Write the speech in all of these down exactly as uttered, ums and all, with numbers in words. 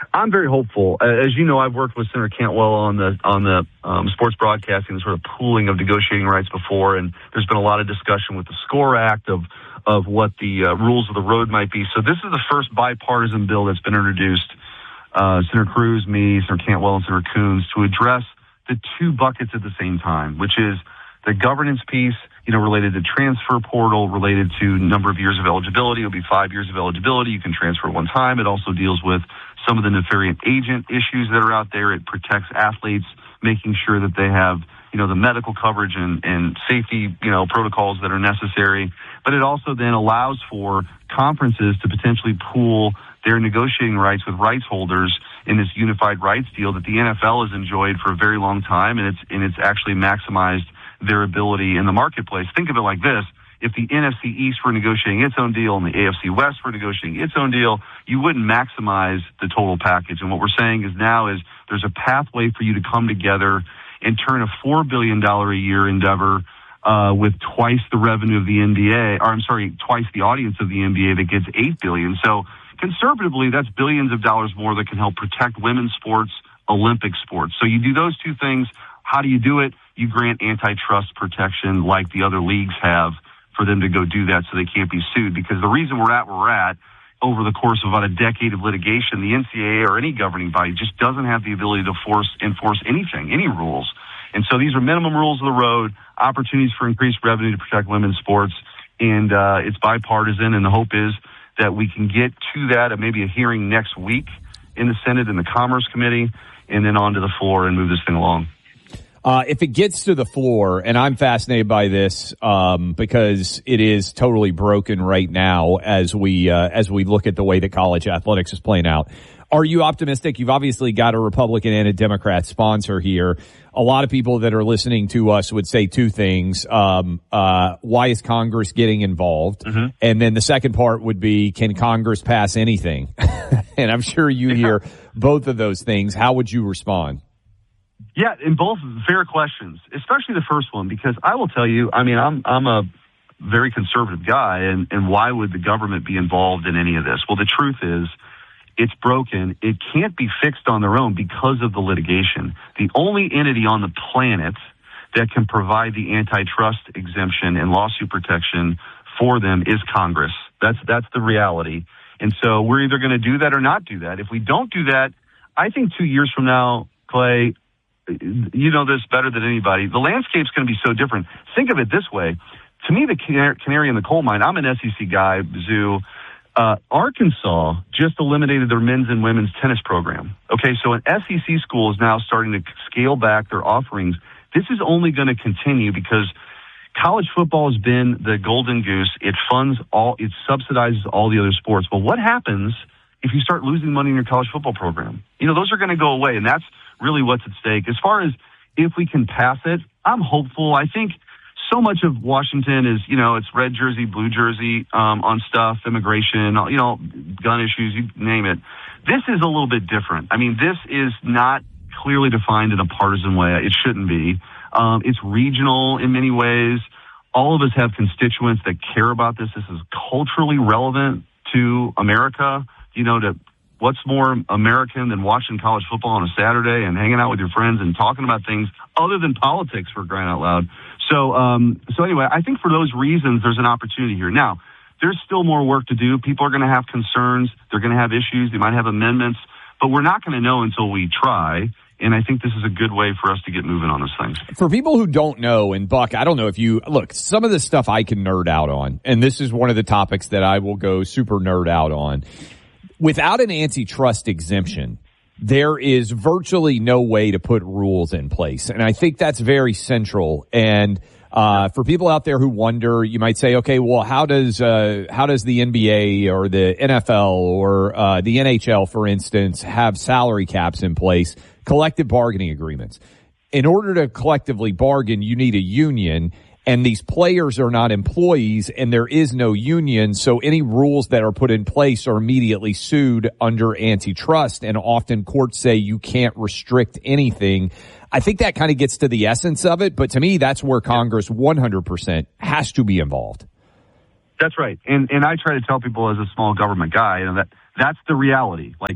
I'm very hopeful. As you know, I've worked with Senator Cantwell on the on the um, sports broadcasting, the sort of pooling of negotiating rights before, and there's been a lot of discussion with the SCORE Act of of what the uh, rules of the road might be. So this is the first bipartisan bill that's been introduced, uh, Senator Cruz, me, Senator Cantwell, and Senator Coons, to address the two buckets at the same time, which is the governance piece, you know, related to transfer portal, related to number of years of eligibility. It'll be five years of eligibility. You can transfer one time. It also deals with some of the nefarious agent issues that are out there. It protects athletes, making sure that they have, you know, the medical coverage and, and safety, you know, protocols that are necessary. But it also then allows for conferences to potentially pool their negotiating rights with rights holders in this unified rights deal that the N F L has enjoyed for a very long time, and it's and it's actually maximized their ability in the marketplace. Think of it like this. If the N F C East were negotiating its own deal and the A F C West were negotiating its own deal, you wouldn't maximize the total package. And what we're saying is now is there's a pathway for you to come together and turn a four billion dollars a year endeavor uh, with twice the revenue of the N B A, or I'm sorry, twice the audience of the N B A that gets eight billion dollars. So conservatively, that's billions of dollars more that can help protect women's sports, Olympic sports. So you do those two things. How do you do it? You grant antitrust protection like the other leagues have for them to go do that so they can't be sued. Because the reason we're at where we're at, over the course of about a decade of litigation, the N C double A or any governing body just doesn't have the ability to force enforce anything, any rules. And so these are minimum rules of the road, opportunities for increased revenue to protect women's sports, and uh, it's bipartisan, and the hope is that we can get to that at maybe a hearing next week in the Senate and the Commerce Committee, and then onto the floor and move this thing along. Uh, if it gets to the floor, and I'm fascinated by this um, because it is totally broken right now as we uh, as we look at the way that college athletics is playing out. Are you optimistic? You've obviously got a Republican and a Democrat sponsor here. A lot of people that are listening to us would say two things. Um, uh, why is Congress getting involved? Mm-hmm. And then the second part would be, can Congress pass anything? And I'm sure you hear both of those things. How would you respond? Yeah, in both fair questions, especially the first one, because I will tell you, I mean, I'm I'm a very conservative guy, and, and why would the government be involved in any of this? Well, the truth is, it's broken. It can't be fixed on their own because of the litigation. The only entity on the planet that can provide the antitrust exemption and lawsuit protection for them is Congress. That's that's the reality. And so we're either going to do that or not do that. If we don't do that, I think two years from now, Clay, you know this better than anybody, the landscape's going to be so different. Think of it this way. To me, the canary in the coal mine, I'm an S E C guy, Zoo. Uh, Arkansas just eliminated their men's and women's tennis program. Okay, so an S E C school is now starting to scale back their offerings. This is only going to continue because college football has been the golden goose. It funds all, it subsidizes all the other sports. But what happens if you start losing money in your college football program? You know, those are going to go away, and that's really what's at stake. As far as if we can pass it, I'm hopeful. I think so much of Washington is, you know, it's red jersey, blue jersey um, on stuff, immigration, you know, gun issues, you name it. This is a little bit different. I mean, this is not clearly defined in a partisan way. It shouldn't be. Um, it's regional in many ways. All of us have constituents that care about this. This is culturally relevant to America. You know, to what's more American than watching college football on a Saturday and hanging out with your friends and talking about things other than politics, for crying out loud. So, um, so anyway, I think for those reasons, there's an opportunity here. Now, there's still more work to do. People are going to have concerns. They're going to have issues. They might have amendments, but we're not going to know until we try. And I think this is a good way for us to get moving on this thing. For people who don't know, and Buck, I don't know if you, look, some of this stuff I can nerd out on, and this is one of the topics that I will go super nerd out on. Without an antitrust exemption, there is virtually no way to put rules in place. And I think that's very central. And uh for people out there who wonder, you might say, okay, well, how does uh how does the N B A or the N F L or uh the N H L, for instance, have salary caps in place, collective bargaining agreements? In order to collectively bargain, you need a union. And these players are not employees, and there is no union, so any rules that are put in place are immediately sued under antitrust, and often courts say you can't restrict anything. I think that kind of gets to the essence of it, but to me, that's where Congress one hundred percent has to be involved. That's right. And and I try to tell people as a small government guy, you know, that that's the reality. Like,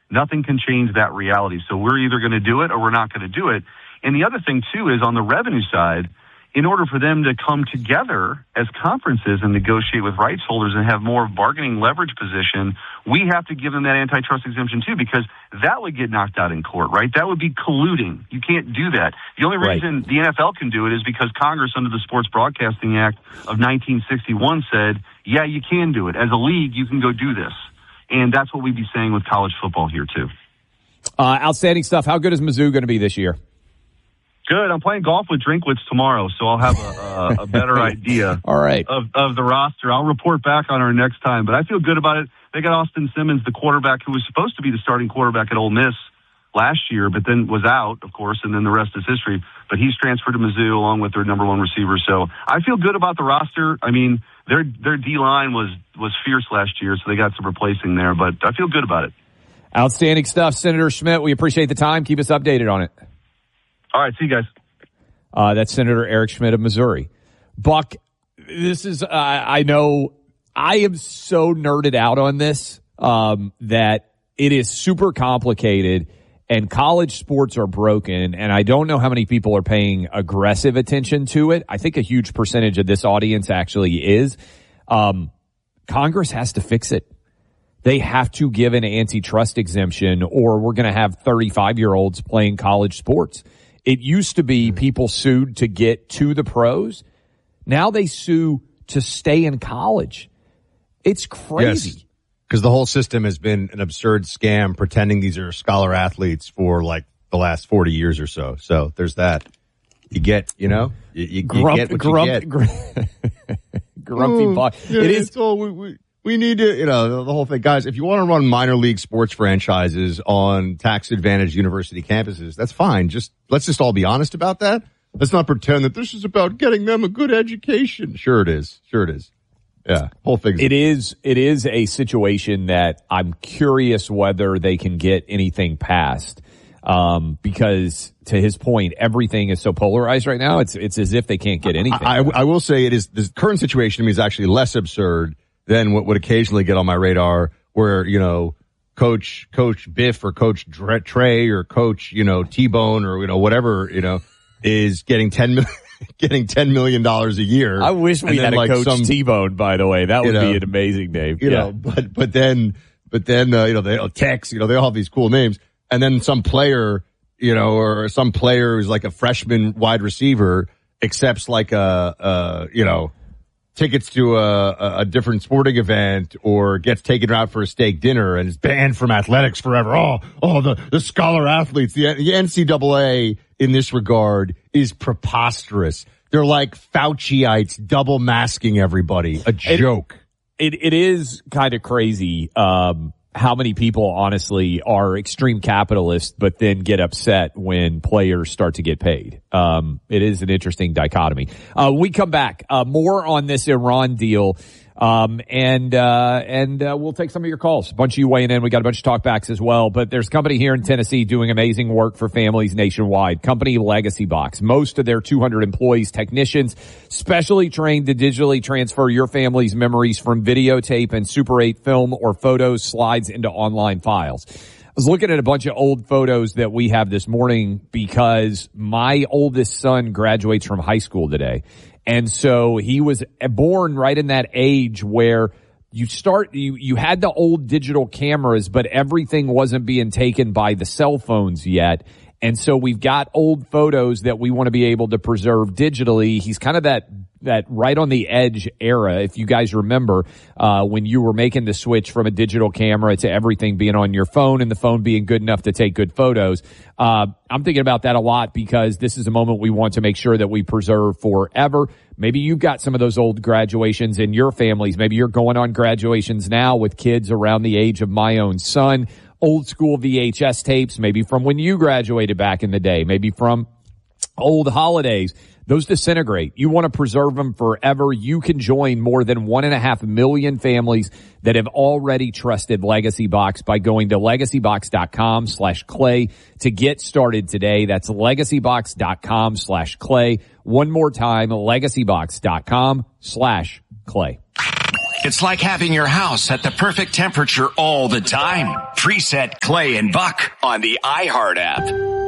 Nothing can change that reality. So we're either going to do it or we're not going to do it. And the other thing, too, is on the revenue side, in order for them to come together as conferences and negotiate with rights holders and have more bargaining leverage position, we have to give them that antitrust exemption, too, because that would get knocked out in court, right? That would be colluding. You can't do that. The only reason right. the N F L can do it is because Congress, under the Sports Broadcasting Act of nineteen sixty-one, said, yeah, you can do it. As a league, you can go do this. And that's what we'd be saying with college football here, too. Uh, outstanding stuff. How good is Mizzou going to be this year? Good. I'm playing golf with Drinkwitz tomorrow, so I'll have a, a, a better idea All right. of, of the roster. I'll report back on our next time, but I feel good about it. They got Austin Simmons, the quarterback who was supposed to be the starting quarterback at Ole Miss last year, but then was out, of course, and then the rest is history. But he's transferred to Mizzou along with their number one receiver, so I feel good about the roster. I mean, their their D-line was, was fierce last year, so they got some replacing there, but I feel good about it. Outstanding stuff, Senator Schmidt. We appreciate the time. Keep us updated on it. All right, see you guys. Uh, that's Senator Eric Schmidt of Missouri. Buck, this is, uh, I know I am so nerded out on this, um, that it is super complicated and college sports are broken. And I don't know how many people are paying aggressive attention to it. I think a huge percentage of this audience actually is. Um, Congress has to fix it. They have to give an antitrust exemption or we're going to have thirty-five year olds playing college sports. It used to be people sued to get to the pros. Now they sue to stay in college. It's crazy. Because yes, the whole system has been an absurd scam pretending these are scholar athletes for like the last forty years or so. So there's that. You get, you know, you, you, grump, you get what grump, you get. Gr- grumpy oh, Buck. Yeah, it is. All, we, we, we need to, you know, the whole thing. Guys, if you want to run minor league sports franchises on tax advantaged university campuses, that's fine. Just let's just all be honest about that. Let's not pretend that this is about getting them a good education. Sure it is. Sure it is. Yeah. Whole thing. It is, it is a situation that I'm curious whether they can get anything passed. Um, because to his point, everything is so polarized right now. It's, it's as if they can't get anything. I, I, I will say it is, the current situation to me is actually less absurd than what would occasionally get on my radar where, you know, coach, coach Biff or coach Trey or coach, you know, T-Bone or, you know, whatever, you know, is getting ten million, getting ten million dollars a year. I wish we had a like coach some, T-Bone, by the way. That would you know, be an amazing name. You yeah. know, but, but then, but then, uh, you know, they, uh, Tex, you know, they all have these cool names. And then some player, you know, or some player who's like a freshman wide receiver accepts like a, uh, you know, tickets to a, a different sporting event or gets taken out for a steak dinner and is banned from athletics forever. Oh, oh, the, the scholar athletes, the, the N C double A in this regard is preposterous. They're like Fauciites double masking everybody. A joke. It, it, it is kind of crazy, um, how many people honestly are extreme capitalists, but then get upset when players start to get paid. Um, it is an interesting dichotomy. Uh, we come back, uh, more on this Iran deal. Um, and, uh, and, uh, we'll take some of your calls. A bunch of you weighing in. We got a bunch of talkbacks as well, but there's a company here in Tennessee doing amazing work for families nationwide. Company Legacy Box. Most of their two hundred employees, technicians, specially trained to digitally transfer your family's memories from videotape and Super eight film or photos, slides into online files. I was looking at a bunch of old photos that we have this morning because my oldest son graduates from high school today. And so he was born right in that age where you start, you, you had the old digital cameras, but everything wasn't being taken by the cell phones yet. And so we've got old photos that we want to be able to preserve digitally. He's kind of that, that right on the edge era. If you guys remember, uh, when you were making the switch from a digital camera to everything being on your phone and the phone being good enough to take good photos. Uh, I'm thinking about that a lot because this is a moment we want to make sure that we preserve forever. Maybe you've got some of those old graduations in your families. Maybe you're going on graduations now with kids around the age of my own son. Old school V H S tapes, maybe from when you graduated back in the day, maybe from old holidays. Those disintegrate. You want to preserve them forever. You can join more than one and a half million families that have already trusted Legacy Box by going to legacybox.com slash clay to get started today. That's legacybox.com slash clay. One more time, legacybox.com slash clay. It's like having your house at the perfect temperature all the time. Preset Clay and Buck on the iHeart app.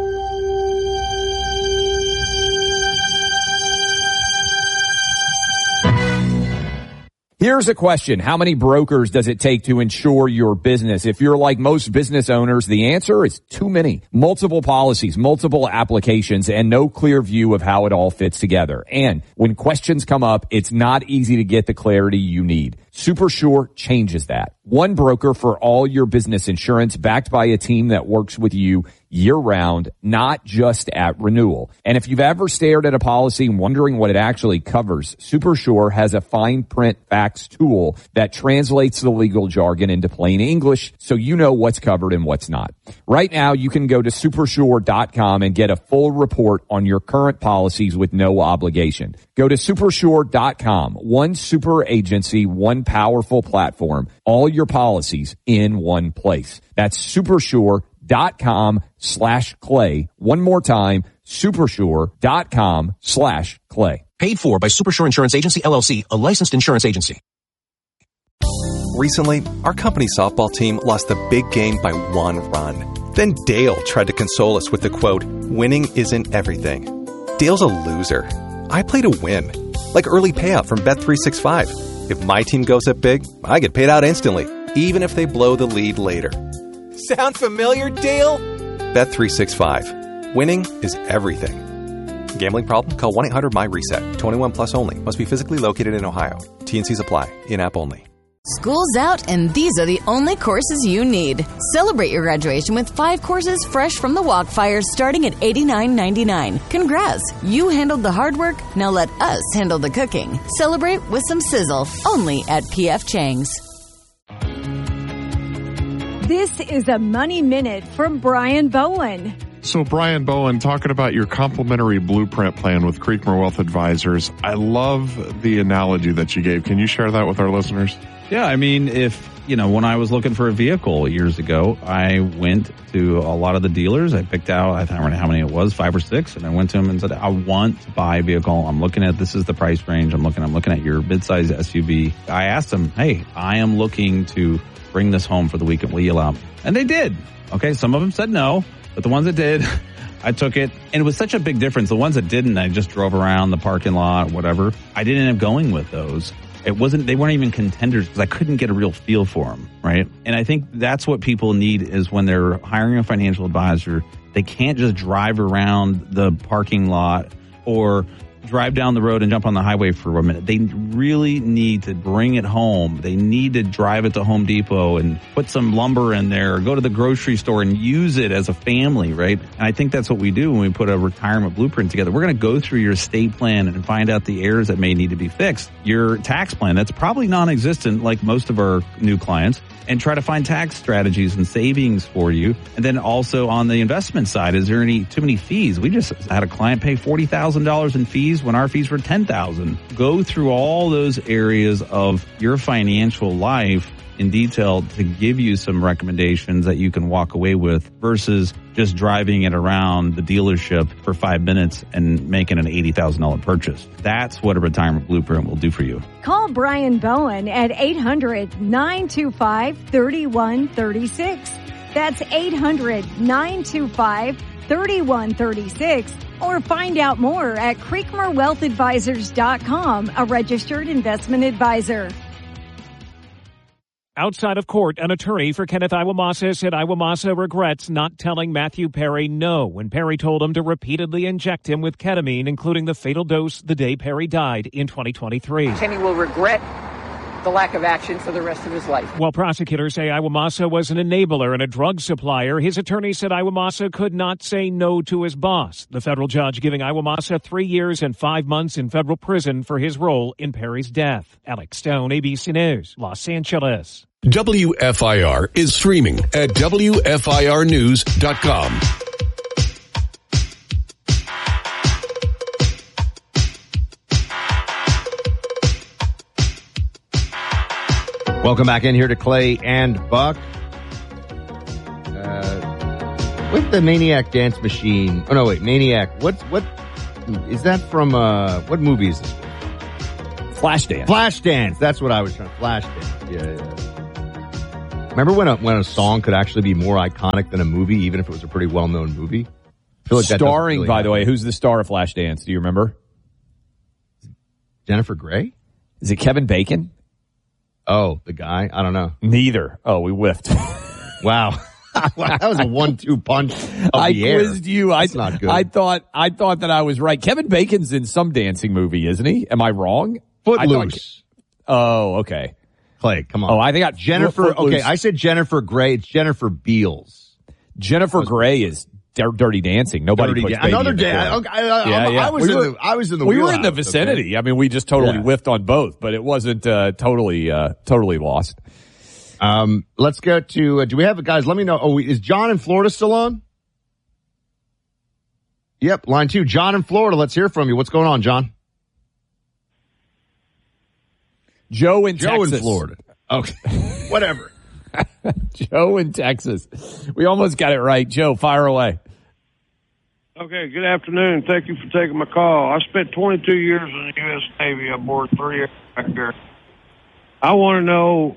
Here's a question. How many brokers does it take to insure your business? If you're like most business owners, the answer is too many. Multiple policies, multiple applications, and no clear view of how it all fits together. And when questions come up, it's not easy to get the clarity you need. SuperSure changes that. One broker for all your business insurance, backed by a team that works with you year-round, not just at renewal. And if you've ever stared at a policy wondering what it actually covers, SuperSure has a fine print facts tool that translates the legal jargon into plain English so you know what's covered and what's not. Right now, you can go to supersure dot com and get a full report on your current policies with no obligation. Go to supersure dot com. One super agency, one powerful platform, all your policies in one place. That's supersure dot com slash clay. One more time, supersure dot com slash clay. Paid for by Supersure Insurance Agency, L L C, a licensed insurance agency. Recently, our company softball team lost the big game by one run. Then Dale tried to console us with the quote, "Winning isn't everything." Dale's a loser. I play to win. Like early payout from Bet three sixty-five. If my team goes up big, I get paid out instantly, even if they blow the lead later. Sound familiar, Dale? Bet three sixty-five. Winning is everything. Gambling problem? Call one eight hundred my reset. twenty-one plus only. Must be physically located in Ohio. T and C's apply. In-app only. School's out, and these are the only courses you need. Celebrate your graduation with five courses fresh from the Walkfire starting at eighty-nine ninety-nine. Congrats! You handled the hard work, now let us handle the cooking. Celebrate with some sizzle, only at P F Chang's. This is a Money Minute from Brian Bowen. So, Brian Bowen, talking about your complimentary blueprint plan with Creekmore Wealth Advisors. I love the analogy that you gave. Can you share that with our listeners? Yeah, I mean, if, you know, when I was looking for a vehicle years ago, I went to a lot of the dealers. I picked out, I don't know how many it was, five or six, and I went to them and said, I want to buy a vehicle. I'm looking at, this is the price range. I'm looking, I'm looking at your midsize S U V. I asked them, hey, I am looking to bring this home for the weekend. Will you allow me? And they did. Okay, some of them said no, but the ones that did, I took it. And it was such a big difference. The ones that didn't, I just drove around the parking lot, whatever. I didn't end up going with those. It wasn't, they weren't even contenders because I couldn't get a real feel for them, right? And I think that's what people need is when they're hiring a financial advisor, they can't just drive around the parking lot or drive down the road and jump on the highway for a minute. They really need to bring it home. They need to drive it to Home Depot and put some lumber in there or go to the grocery store and use it as a family, right? And I think that's what we do when we put a retirement blueprint together. We're going to go through your estate plan and find out the errors that may need to be fixed. Your tax plan, that's probably non-existent like most of our new clients, and try to find tax strategies and savings for you. And then also on the investment side, is there any too many fees? We just had a client pay forty thousand dollars in fees when our fees were ten thousand dollars. Go through all those areas of your financial life in detail to give you some recommendations that you can walk away with versus just driving it around the dealership for five minutes and making an eighty thousand dollars purchase. That's what a retirement blueprint will do for you. Call Brian Bowen at eight hundred nine two five three one three six. That's eight hundred nine two five three one three six. Or find out more at creekmore wealth advisors dot com, a registered investment advisor. Outside of court, an attorney for Kenneth Iwamasa said Iwamasa regrets not telling Matthew Perry no when Perry told him to repeatedly inject him with ketamine, including the fatal dose the day Perry died in twenty twenty-three. Kenny will regret the lack of action for the rest of his life. While prosecutors say Iwamasa was an enabler and a drug supplier, his attorney said Iwamasa could not say no to his boss. The federal judge giving Iwamasa three years and five months in federal prison for his role in Perry's death. Alex Stone, A B C News, Los Angeles. W F I R is streaming at W F I R news dot com. Welcome back in here to Clay and Buck. Uh, with the Maniac Dance Machine. Oh, no, wait. Maniac. What's, what, is that from, uh, what movie is this? Flashdance. Flashdance. That's what I was trying to, Flashdance. Yeah, Remember when a, when a song could actually be more iconic than a movie, even if it was a pretty well-known movie? I feel like that Starring, really by happen. the way, who's the star of Flashdance? Do you remember? Jennifer Grey? Is it Kevin Bacon? Oh, the guy? I don't know. Neither. Oh, we whiffed. Wow. That was a one two punch of I the air. quizzed you. That's I, not good. I thought I thought that I was right. Kevin Bacon's in some dancing movie, isn't he? Am I wrong? Footloose. I thought, oh, okay. Clay, come on. Oh, I think I Jennifer. Footloose. Okay, I said Jennifer Grey. It's Jennifer Beals. Jennifer Grey is Dirty Dancing. Nobody Dirty puts Dan- Baby Another in the day. I, corner. I, I, yeah, I, yeah. I was we in were, the. I was in the. We were in the wheelhouse, vicinity. okay? I mean, we just totally Yeah. whiffed on both, but it wasn't uh, totally uh, totally lost. Um, let's go to. Uh, do we have guys? Let me know. Oh, is John in Florida still on? Yep, line two. John in Florida. Let's hear from you. What's going on, John? Joe in Joe Texas. in Florida. Okay, whatever. Joe in Texas. We almost got it right. Joe, fire away. Okay, good afternoon. Thank you for taking my call. I spent twenty-two years in the U S Navy aboard three aircraft carriers. I want to know,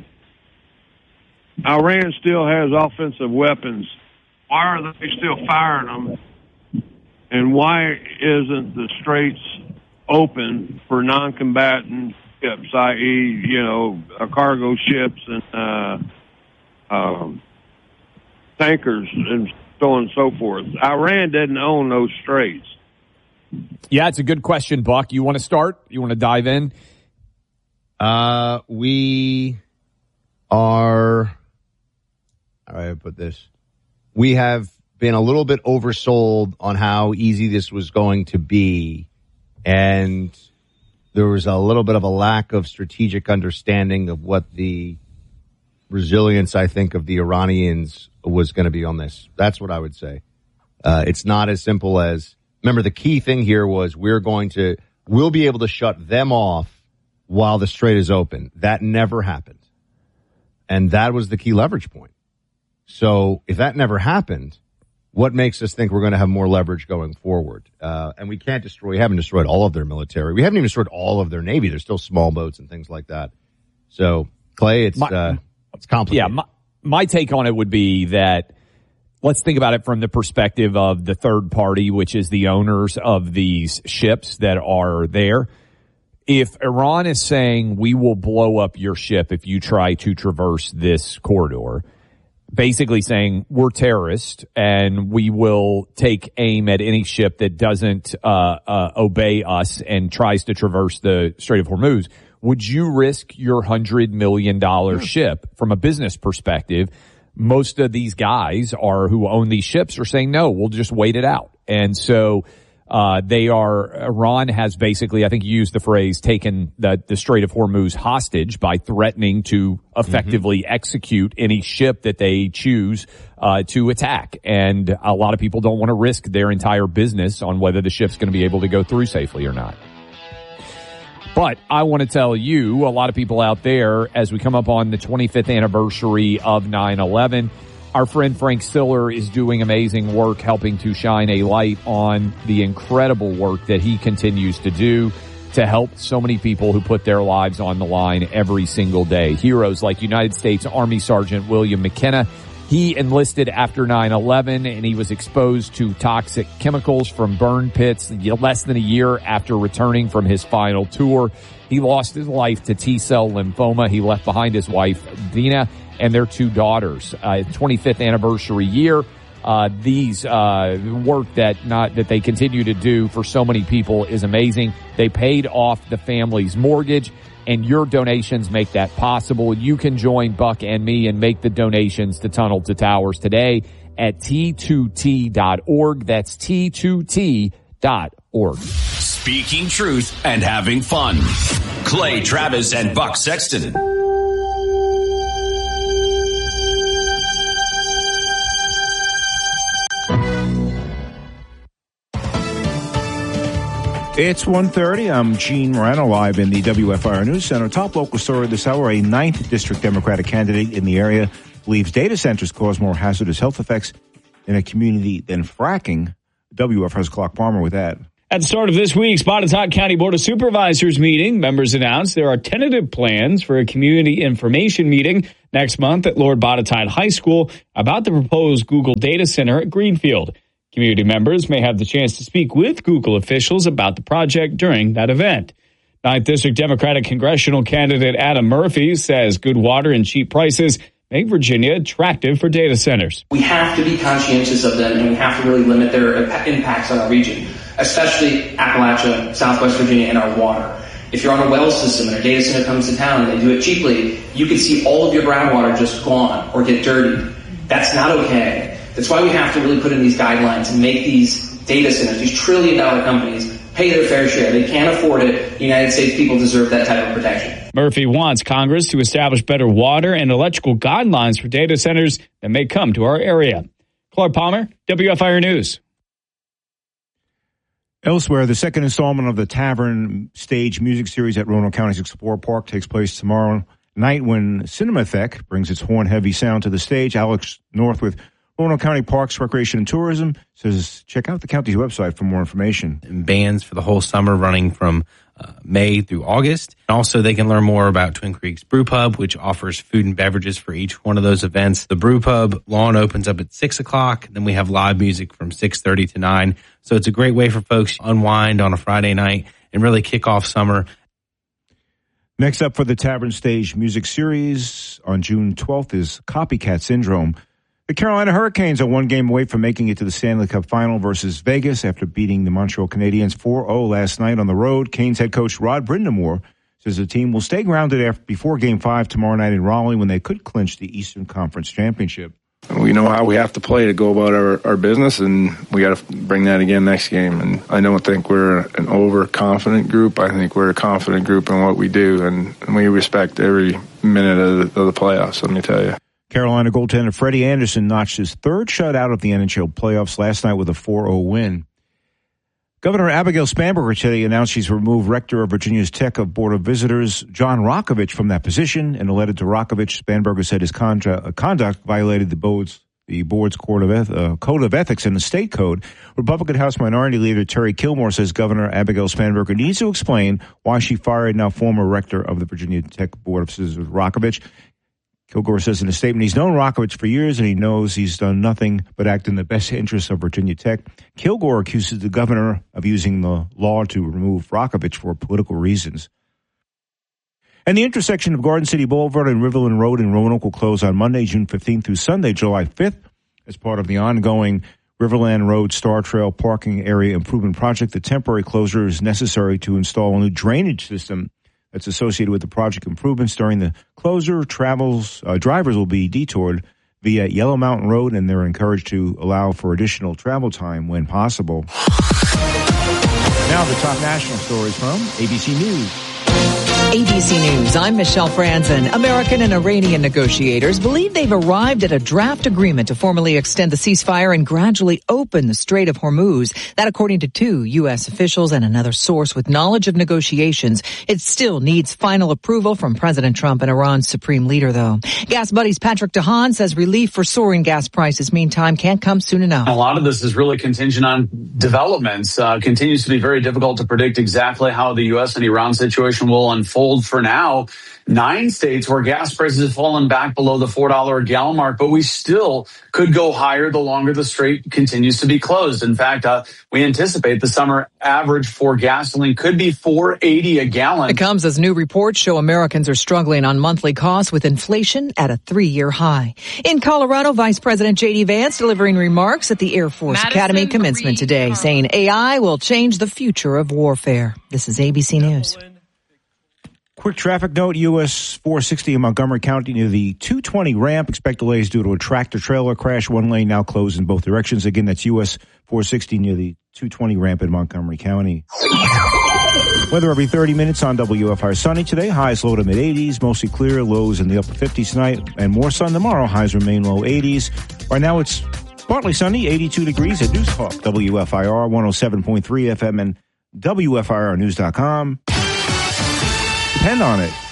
Iran still has offensive weapons. Why are they still firing them? And why isn't the Straits open for non-combatant ships, that is, you know, uh, cargo ships and uh, um, tankers and so on and so forth? Iran doesn't own those straits. Yeah, it's a good question, Buck. You want to start? You want to dive in? Uh, we are. How do I put this? We have been a little bit oversold on how easy this was going to be, and there was a little bit of a lack of strategic understanding of what the resilience, I think, of the Iranians was going to be on this. That's what I would say. Uh, it's not as simple as, remember, the key thing here was we're going to, we'll be able to shut them off while the strait is open. That never happened. And that was the key leverage point. So if that never happened, what makes us think we're going to have more leverage going forward? Uh, and we can't destroy, we haven't destroyed all of their military. We haven't even destroyed all of their Navy. There's still small boats and things like that. So, Clay, it's, my, uh, it's complicated. Yeah, my, my take on it would be that let's think about it from the perspective of the third party, which is the owners of these ships that are there. If Iran is saying we will blow up your ship if you try to traverse this corridor, basically saying we're terrorists and we will take aim at any ship that doesn't uh, uh, obey us and tries to traverse the Strait of Hormuz, would you risk your one hundred million dollars yeah. ship? From a business perspective, most of these guys are who own these ships are saying, no, we'll just wait it out. And so uh they are, Iran has basically, I think you used the phrase, taken the, the Strait of Hormuz hostage by threatening to effectively mm-hmm. execute any ship that they choose uh to attack. And a lot of people don't want to risk their entire business on whether the ship's going to be able to go through safely or not. But I want to tell you, a lot of people out there, as we come up on the twenty-fifth anniversary of nine eleven, our friend Frank Stiller is doing amazing work helping to shine a light on the incredible work that he continues to do to help so many people who put their lives on the line every single day. Heroes like United States Army Sergeant William McKenna. He enlisted after nine eleven and he was exposed to toxic chemicals from burn pits less than a year after returning from his final tour. He lost his life to T-cell lymphoma. He left behind his wife, Dina, and their two daughters. Uh, twenty-fifth anniversary year. Uh, these, uh, work that not, that they continue to do for so many people is amazing. They paid off the family's mortgage, and your donations make that possible. You can join Buck and me and make the donations to Tunnel to Towers today at T two T dot org. That's T two T dot org. Speaking truth and having fun. Clay Travis and Buck Sexton. It's one thirty. I'm Gene Moreno, live in the W F I R News Center. Top local story this hour, a ninth District Democratic candidate in the area believes data centers cause more hazardous health effects in a community than fracking. W F I's Clark Palmer with that. At the start of this week's Botetourt County Board of Supervisors meeting, members announced there are tentative plans for a community information meeting next month at Lord Botetourt High School about the proposed Google data center at Greenfield. Community members may have the chance to speak with Google officials about the project during that event. ninth District Democratic congressional candidate Adam Murphy says good water and cheap prices make Virginia attractive for data centers. We have to be conscientious of them, and we have to really limit their impacts on our region, especially Appalachia, Southwest Virginia, and our water. If you're on a well system and a data center comes to town and they do it cheaply, you can see all of your groundwater just gone or get dirty. That's not okay. That's why we have to really put in these guidelines and make these data centers, these trillion dollar companies, pay their fair share. They can't afford it. The United States people deserve that type of protection. Murphy wants Congress to establish better water and electrical guidelines for data centers that may come to our area. Clark Palmer, W F I R News. Elsewhere, the second installment of the Tavern Stage music series at Roanoke County's Explorer Park takes place tomorrow night when Cinematheque brings its horn-heavy sound to the stage. Alex North with Roanoke County Parks, Recreation, and Tourism says check out the county's website for more information. And bands for the whole summer running from uh, May through August. And also, they can learn more about Twin Creeks Brew Pub, which offers food and beverages for each one of those events. The Brew Pub lawn opens up at six o'clock. Then we have live music from six thirty to nine. So it's a great way for folks to unwind on a Friday night and really kick off summer. Next up for the Tavern Stage music series on June twelfth is Copycat Syndrome. The Carolina Hurricanes are one game away from making it to the Stanley Cup Final versus Vegas after beating the Montreal Canadiens four oh last night on the road. Canes head coach Rod Brind'Amour says the team will stay grounded after, before Game five tomorrow night in Raleigh when they could clinch the Eastern Conference Championship. We know how we have to play to go about our, our business, and we got to bring that again next game. And I don't think we're an overconfident group. I think we're a confident group in what we do, and, and we respect every minute of the, of the playoffs, let me tell you. Carolina goaltender Freddie Anderson notched his third shutout of the N H L playoffs last night with a four oh win. Governor Abigail Spanberger today announced she's removed Rector of Virginia's Tech of Board of Visitors John Rokovich from that position. In a letter to Rokovich, Spanberger said his contra- conduct violated the board's, the board's code of, eth- uh, code of ethics and the state code. Republican House Minority Leader Terry Kilmore says Governor Abigail Spanberger needs to explain why she fired now former Rector of the Virginia Tech Board of Visitors Rokovich. Kilgore says in a statement he's known Rokovich for years and he knows he's done nothing but act in the best interests of Virginia Tech. Kilgore accuses the governor of using the law to remove Rokovich for political reasons. And the intersection of Garden City Boulevard and Riverland Road in Roanoke will close on Monday, June fifteenth through Sunday, July fifth. As part of the ongoing Riverland Road Star Trail Parking Area Improvement Project, the temporary closure is necessary to install a new drainage system that's associated with the project improvements. During the closure, travels uh, drivers will be detoured via Yellow Mountain Road, and they're encouraged to allow for additional travel time when possible. Now the top national stories from A B C News. A B C News, I'm Michelle Franzen. American and Iranian negotiators believe they've arrived at a draft agreement to formally extend the ceasefire and gradually open the Strait of Hormuz. That according to two U S officials and another source with knowledge of negotiations. It still needs final approval from President Trump and Iran's supreme leader, though. Gas Buddy's Patrick DeHaan says relief for soaring gas prices, meantime, can't come soon enough. A lot of this is really contingent on developments. Uh, continues to be very difficult to predict exactly how the U S and Iran situation will unfold. For now, nine states where gas prices have fallen back below the four dollars a gallon mark, but we still could go higher the longer the strait continues to be closed. In fact, uh, we anticipate the summer average for gasoline could be four eighty a gallon. It comes as new reports show Americans are struggling on monthly costs with inflation at a three-year high. In Colorado, Vice President J D Vance delivering remarks at the Air Force Madison Academy commencement today, saying A I will change the future of warfare. This is A B C News. Quick traffic note, U S four sixty in Montgomery County near the two twenty ramp. Expect delays due to a tractor-trailer crash. One lane now closed in both directions. Again, that's U S four sixty near the two twenty ramp in Montgomery County. Weather every thirty minutes on W F I R. Sunny today. Highs low to mid-eighties. Mostly clear. Lows in the upper fifties tonight. And more sun tomorrow. Highs remain low eighties. Right now it's partly sunny. eighty-two degrees at News Talk. W F I R one oh seven point three F M and W F I R news dot com. Depend on it.